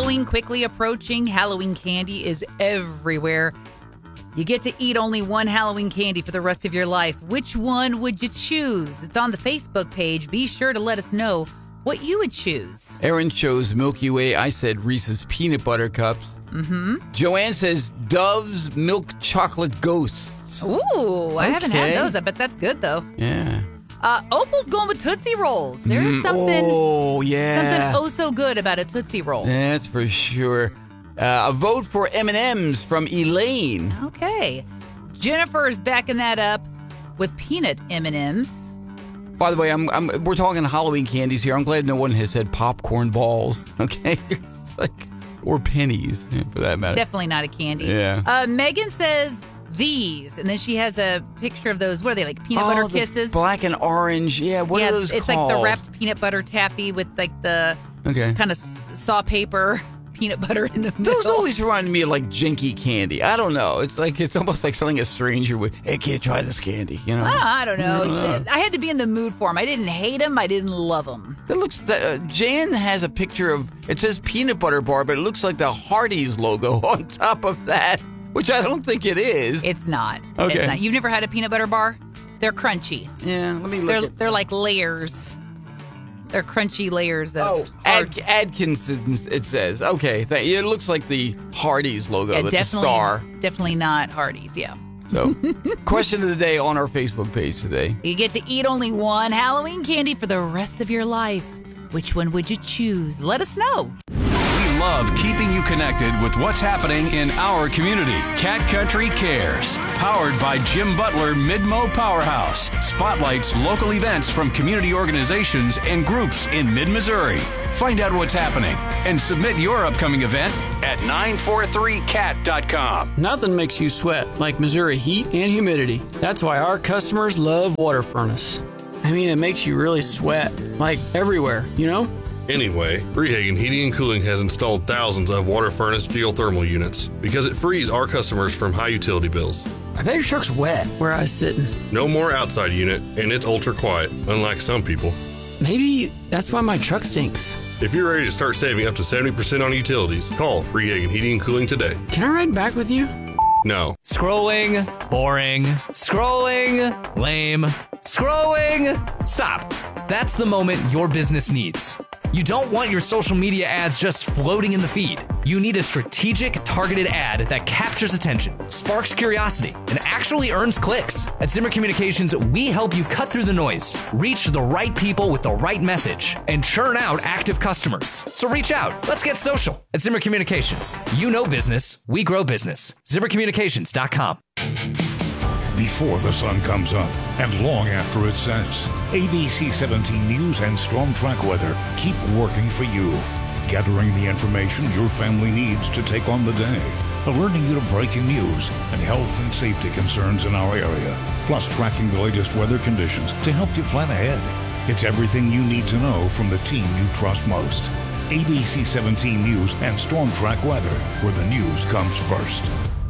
Halloween quickly approaching. Halloween candy is everywhere. You get to eat only one Halloween candy for the rest of your life. Which one would you choose? It's on the Facebook page. Be sure to let us know what you would choose. Aaron chose Milky Way. I said Reese's Peanut Butter Cups. Mm-hmm. Joanne says Dove's Milk Chocolate Ghosts. Ooh, I haven't had those. I bet that's good, though. Yeah. Opal's going with Tootsie Rolls. There's something so good about a Tootsie Roll. That's for sure. A vote for M&M's from Elaine. Okay. Jennifer's backing that up with peanut M&M's. By the way, we're talking Halloween candies here. I'm glad no one has said popcorn balls. Okay, or pennies for that matter. Definitely not a candy. Yeah. Megan says these, and then she has a picture of those. What are they, like peanut butter kisses? Black and orange. Yeah. What are those it's called? like the wrapped peanut butter taffy with like the kind of saw paper peanut butter in the middle. Those always remind me of like jinky candy. I don't know. It's almost like something a stranger would. Hey, kid, try this candy. You know. I don't know. I had to be in the mood for them. I didn't hate them. I didn't love them. It looks. Jan has a picture of. It says peanut butter bar, but it looks like the Hardee's logo on top of that, which I don't think it is. It's not. Okay. It's not. You've never had a peanut butter bar? They're crunchy. Yeah. Let me look. They're like layers. They're crunchy layers of... Atkinson's, it says. Okay, it looks like the Hardee's logo, the star. Definitely not Hardee's, yeah. So, question of the day on our Facebook page today. You get to eat only one Halloween candy for the rest of your life. Which one would you choose? Let us know. We love keeping you connected with what's happening in our community. Cat Country Cares, powered by Jim Butler Midmo Powerhouse, spotlights local events from community organizations and groups in mid-Missouri. Find out what's happening and submit your upcoming event at 943cat.com. Nothing makes you sweat like Missouri heat and humidity. That's why our customers love Water Furnace. I mean, it makes you really sweat, like everywhere, you know? Anyway, Freehagen Heating and Cooling has installed thousands of Water Furnace geothermal units because it frees our customers from high utility bills. I bet your truck's wet where I was sitting. No more outside unit, and it's ultra quiet, unlike some people. Maybe that's why my truck stinks. If you're ready to start saving up to 70% on utilities, call Freehagen Heating and Cooling today. Can I ride back with you? No. Scrolling, boring, scrolling, lame, scrolling. Stop. That's the moment your business needs. You don't want your social media ads just floating in the feed. You need a strategic, targeted ad that captures attention, sparks curiosity, and actually earns clicks. At Zimmer Communications, we help you cut through the noise, reach the right people with the right message, and churn out active customers. So reach out. Let's get social. At Zimmer Communications, you know business, we grow business. ZimmerCommunications.com. Before the sun comes up and long after it sets, ABC 17 News and Storm Track Weather keep working for you, gathering the information your family needs to take on the day, alerting you to breaking news and health and safety concerns in our area, plus tracking the latest weather conditions to help you plan ahead. It's everything you need to know from the team you trust most. ABC 17 News and Storm Track Weather, where the news comes first.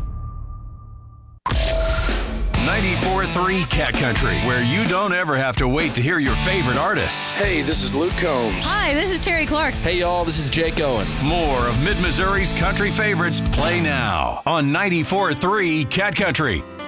94.3 Cat Country, where you don't ever have to wait to hear your favorite artists. Hey, this is Luke Combs. Hi, this is Terry Clark. Hey, y'all, this is Jake Owen. More of Mid-Missouri's country favorites play now on 94.3 Cat Country.